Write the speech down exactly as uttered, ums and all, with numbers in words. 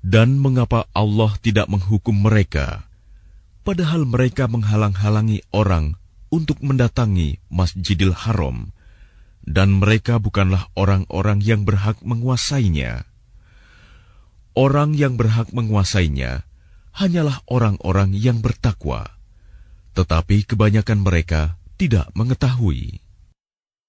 Dan mengapa Allah tidak menghukum mereka, padahal mereka menghalang-halangi orang untuk mendatangi Masjidil Haram, dan mereka bukanlah orang-orang yang berhak menguasainya. Orang yang berhak menguasainya hanyalah orang-orang yang bertakwa, tetapi kebanyakan mereka tidak mengetahui.